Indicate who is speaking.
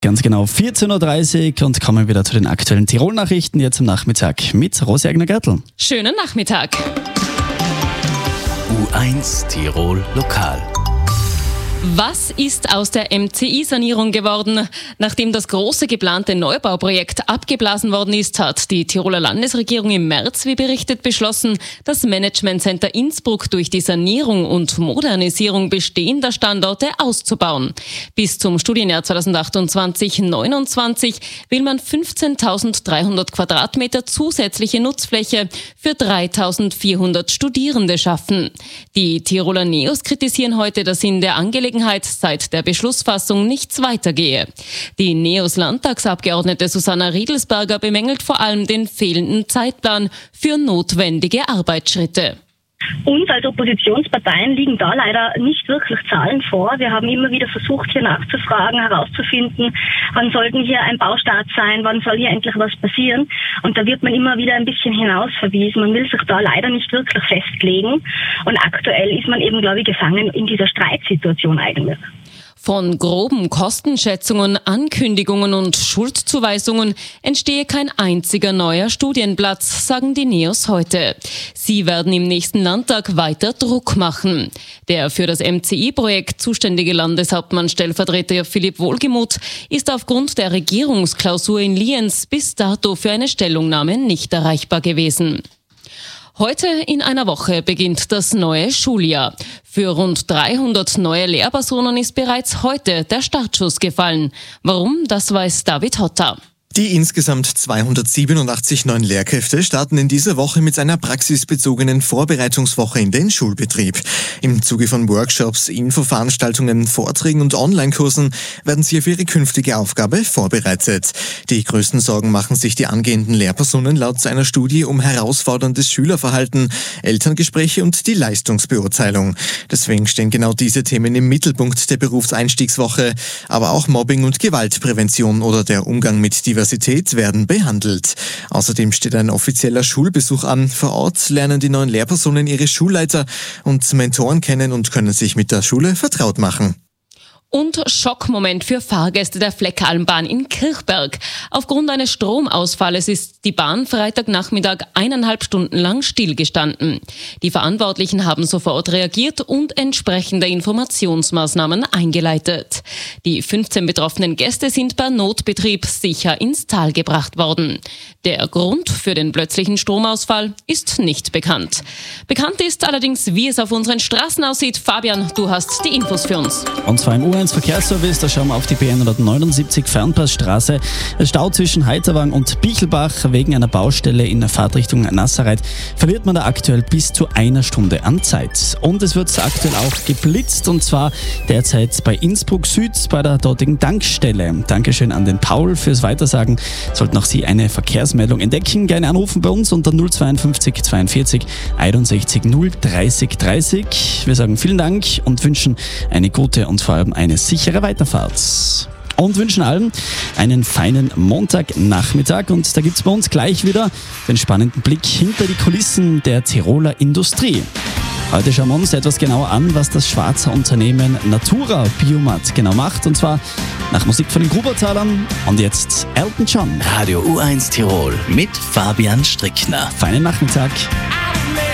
Speaker 1: Ganz genau 14.30 Uhr und kommen wieder zu den aktuellen Tirol-Nachrichten jetzt am Nachmittag mit Rosi Egner-Gertl.
Speaker 2: Schönen Nachmittag.
Speaker 3: U1 Tirol Lokal.
Speaker 2: Was ist aus der MCI-Sanierung geworden? Nachdem das große geplante Neubauprojekt abgeblasen worden ist, hat die Tiroler Landesregierung im März, wie berichtet, beschlossen, das Managementcenter Innsbruck durch die Sanierung und Modernisierung bestehender Standorte auszubauen. Bis zum Studienjahr 2028/29 will man 15.300 Quadratmeter zusätzliche Nutzfläche für 3.400 Studierende schaffen. Die Tiroler Neos kritisieren heute, dass in der Angelegenheit seit der Beschlussfassung nichts weitergehe. Die Neos-Landtagsabgeordnete Susanna Riedelsberger bemängelt vor allem den fehlenden Zeitplan für notwendige Arbeitsschritte.
Speaker 4: Uns als Oppositionsparteien liegen da leider nicht wirklich Zahlen vor. Wir haben immer wieder versucht, hier nachzufragen, herauszufinden, wann sollten hier ein Baustart sein, wann soll hier endlich was passieren. Und da wird man immer wieder ein bisschen hinausverwiesen. Man will sich da leider nicht wirklich festlegen. Und aktuell ist man eben, glaube ich, gefangen in dieser Streitsituation eigentlich.
Speaker 2: Von groben Kostenschätzungen, Ankündigungen und Schuldzuweisungen entstehe kein einziger neuer Studienplatz, sagen die Neos heute. Sie werden im nächsten Landtag weiter Druck machen. Der für das MCI-Projekt zuständige Landeshauptmann Stellvertreter Philipp Wohlgemuth ist aufgrund der Regierungsklausur in Lienz bis dato für eine Stellungnahme nicht erreichbar gewesen. Heute in einer Woche beginnt das neue Schuljahr. Für rund 300 neue Lehrpersonen ist bereits heute der Startschuss gefallen. Warum, das weiß David Hotter.
Speaker 5: Die insgesamt 287 neuen Lehrkräfte starten in dieser Woche mit einer praxisbezogenen Vorbereitungswoche in den Schulbetrieb. Im Zuge von Workshops, Infoveranstaltungen, Vorträgen und Online-Kursen werden sie auf ihre künftige Aufgabe vorbereitet. Die größten Sorgen machen sich die angehenden Lehrpersonen laut einer Studie um herausforderndes Schülerverhalten, Elterngespräche und die Leistungsbeurteilung. Deswegen stehen genau diese Themen im Mittelpunkt der Berufseinstiegswoche, aber auch Mobbing und Gewaltprävention oder der Umgang mit Diversität werden behandelt. Außerdem steht ein offizieller Schulbesuch an. Vor Ort lernen die neuen Lehrpersonen ihre Schulleiter und Mentoren kennen und können sich mit der Schule vertraut machen.
Speaker 2: Und Schockmoment für Fahrgäste der Fleckalmbahn in Kirchberg. Aufgrund eines Stromausfalles ist die Bahn Freitagnachmittag 1,5 Stunden lang stillgestanden. Die Verantwortlichen haben sofort reagiert und entsprechende Informationsmaßnahmen eingeleitet. Die 15 betroffenen Gäste sind per Notbetrieb sicher ins Tal gebracht worden. Der Grund für den plötzlichen Stromausfall ist nicht bekannt. Bekannt ist allerdings, wie es auf unseren Straßen aussieht. Fabian, du hast die Infos für uns.
Speaker 1: Und zwar im U1 Verkehrsservice, da schauen wir auf die B179 Fernpassstraße. Stau zwischen Heiterwang und Bichelbach wegen einer Baustelle in der Fahrtrichtung Nassereit verliert man da aktuell bis zu 1 Stunde an Zeit. Und es wird aktuell auch geblitzt und zwar derzeit bei Innsbruck Süd bei der dortigen Tankstelle. Dankeschön an den Paul fürs Weitersagen. Sollten auch Sie eine Verkehrsmeldung entdecken, gerne anrufen bei uns unter 052 42 61 030 30. Wir sagen vielen Dank und wünschen eine gute und vor allem eine sichere Weiterfahrt. Und wünschen allen einen feinen Montagnachmittag. Und da gibt es bei uns gleich wieder den spannenden Blick hinter die Kulissen der Tiroler Industrie. Heute schauen wir uns etwas genauer an, was das Schwarzer Unternehmen Natura Biomat genau macht. Und zwar nach Musik von den Grubertalern. Und jetzt Elton John.
Speaker 3: Radio U1 Tirol mit Fabian Strickner.
Speaker 1: Feinen Nachmittag.